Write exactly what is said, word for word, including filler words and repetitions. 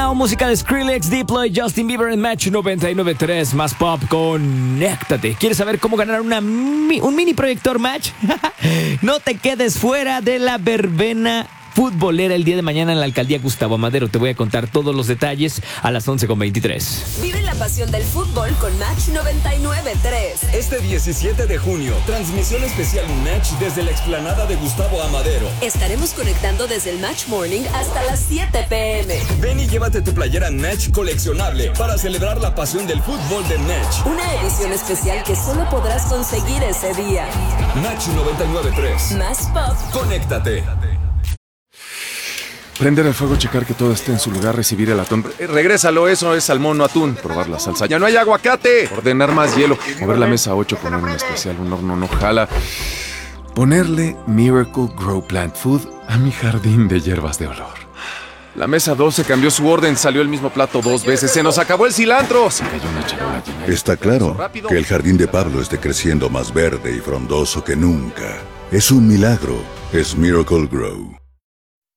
Now, música de Skrillex, Diplo y Justin Bieber en Match noventa y nueve punto tres. Más pop, conéctate. ¿Quieres saber cómo ganar una mi- un mini proyector Match? No te quedes fuera de la verbena futbolera el día de mañana en la alcaldía Gustavo Madero. Te voy a contar todos los detalles a las once con veintitrés. Vive la pasión del fútbol con Match noventa y nueve punto tres. Este diecisiete de junio, transmisión especial Match desde la explanada de Gustavo Amadero. Estaremos conectando desde el Match Morning hasta las siete pm. Ven y llévate tu playera Match coleccionable para celebrar la pasión del fútbol de Match. Una edición especial que solo podrás conseguir ese día. Match noventa y nueve punto tres. Más pop. Conéctate. Prender el fuego, checar que todo esté en su lugar, recibir el atún. Eh, regrésalo, eso es salmón, no atún. Probar la salsa. ¡Ya no hay aguacate! Ordenar más hielo. Mover la mesa ocho, poner un especial, un horno no jala. Ponerle Miracle Grow Plant Food a mi jardín de hierbas de olor. La mesa doce cambió su orden, salió el mismo plato dos veces. ¡Se nos acabó el cilantro! Se cayó una charola llena de- Está claro que el jardín de Pablo esté creciendo más verde y frondoso que nunca. Es un milagro. Es Miracle Grow.